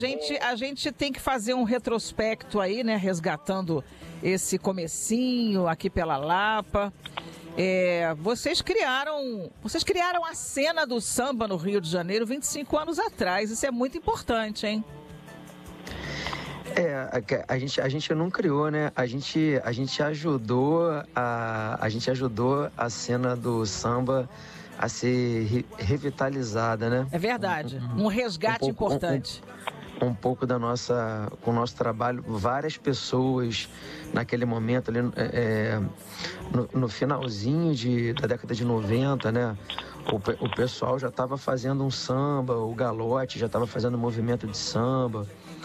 A gente tem que fazer um retrospecto aí, né? Resgatando esse comecinho aqui pela Lapa. Vocês criaram a cena do samba no Rio de Janeiro 25 anos atrás. Isso é muito importante, hein? A gente não criou, né? A gente ajudou a cena do samba a ser revitalizada, né? É verdade. Um resgate importante. Um pouco com o nosso trabalho, várias pessoas naquele momento ali, no finalzinho da década de 90, né? O pessoal já estava fazendo um samba, o Galote já estava fazendo um movimento de samba.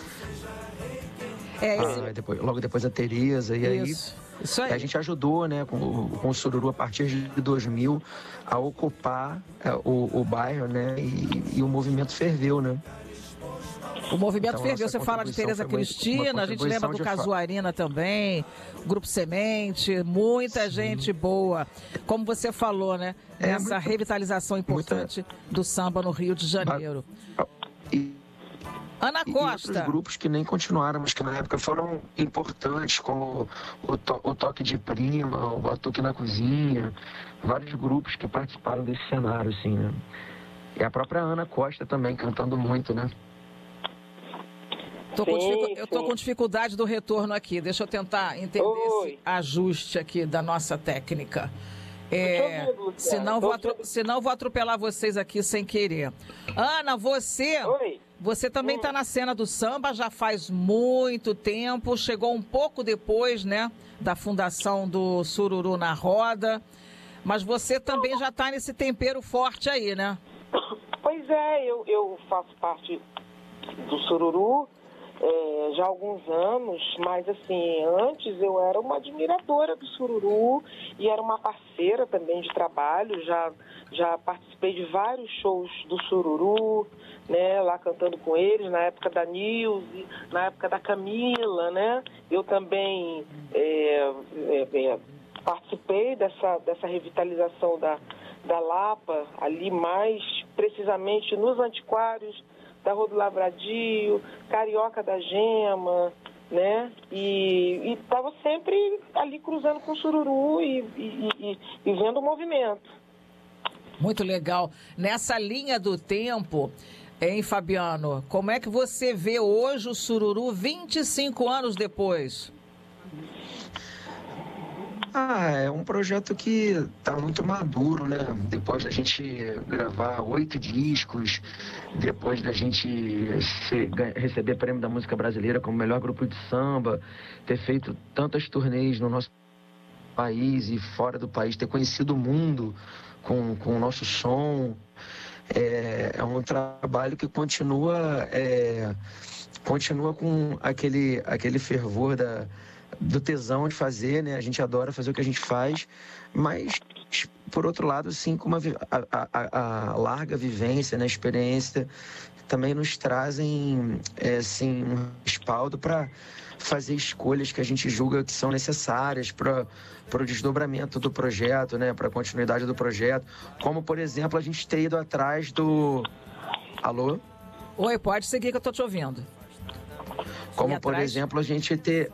Logo depois a Tereza, e isso aí. A gente ajudou, né, com o Sururu a partir de 2000 a ocupar o bairro, né, e o movimento ferveu, né? O movimento ferveu, você fala de Tereza Cristina, a gente lembra do Casuarina também, Grupo Semente, muita gente boa. Como você falou, né? Essa revitalização importante do samba no Rio de Janeiro. Ana Costa. E outros grupos que nem continuaram, mas que na época foram importantes, como o Toque de Prima, o Batuque na Cozinha, vários grupos que participaram desse cenário, assim, né? E a própria Ana Costa também cantando muito, né? Eu tô com dificuldade do retorno aqui. Deixa eu tentar entender esse ajuste aqui da nossa técnica. Senão vou atropelar vocês aqui sem querer. Ana, você também está na cena do samba já faz muito tempo. Chegou um pouco depois, né, da fundação do Sururu na Roda. Mas você também já está nesse tempero forte aí, né? Pois é, eu faço parte do Sururu já há alguns anos, mas assim, antes eu era uma admiradora do Sururu e era uma parceira também de trabalho, já participei de vários shows do Sururu, né, lá cantando com eles, na época da Nilce, na época da Camila, né, eu também participei dessa revitalização da Lapa, ali mais precisamente nos antiquários da Rua do Lavradio, Carioca da Gema, né? E estava sempre ali cruzando com o Sururu e vendo o movimento. Muito legal. Nessa linha do tempo, hein, Fabiano? Como é que você vê hoje o Sururu 25 anos depois? É um projeto que está muito maduro, né? Depois da gente gravar 8 discos, depois da gente receber prêmio da música brasileira como melhor grupo de samba, ter feito tantas turnês no nosso país e fora do país, ter conhecido o mundo com o nosso som, é um trabalho que continua com aquele fervor do tesão de fazer, né? A gente adora fazer o que a gente faz, mas, por outro lado, sim, com a larga vivência, né? Experiência, também nos trazem, um respaldo para fazer escolhas que a gente julga que são necessárias para o desdobramento do projeto, né? Para a continuidade do projeto. Como, por exemplo, a gente ter ido atrás do... Alô? Oi, pode seguir que eu estou te ouvindo. Como, por exemplo, a gente ter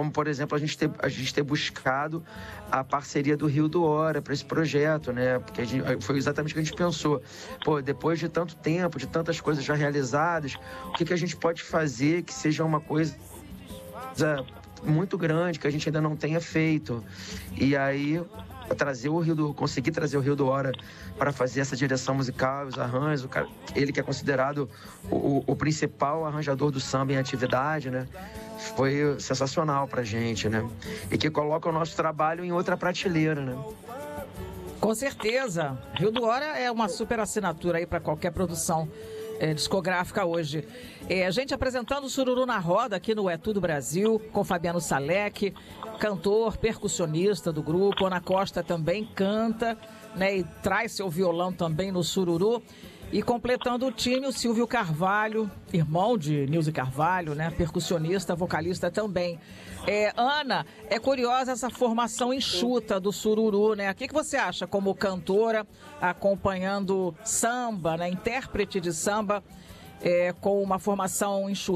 buscado a parceria do Rio do Hora para esse projeto, né? Porque foi exatamente o que a gente pensou. Depois de tanto tempo, de tantas coisas já realizadas, o que a gente pode fazer que seja uma coisa muito grande, que a gente ainda não tenha feito. E aí, conseguir trazer o Rio do Hora para fazer essa direção musical, os arranjos, ele que é considerado o principal arranjador do samba em atividade, né? Foi sensacional pra gente, né? E que coloca o nosso trabalho em outra prateleira, né? Com certeza. Rio do Hora é uma super assinatura aí para qualquer produção discográfica hoje. A gente apresentando o Sururu na Roda aqui no É Tudo Brasil, com Fabiano Salek, cantor, percussionista do grupo. Ana Costa também canta, né, e traz seu violão também no Sururu. E completando o time, o Silvio Carvalho, irmão de Nilce Carvalho, né? Percussionista, vocalista também. Ana, é curiosa essa formação enxuta do Sururu, né? O que você acha como cantora, acompanhando samba, né? Intérprete de samba, com uma formação enxuta?